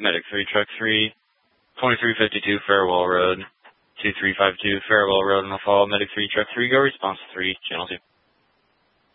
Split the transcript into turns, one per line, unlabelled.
Medic 3, Truck 3, 2352 Farewell Road, 2352 Farewell Road in the fall. Medic 3, Truck 3, go response 3, Channel 2.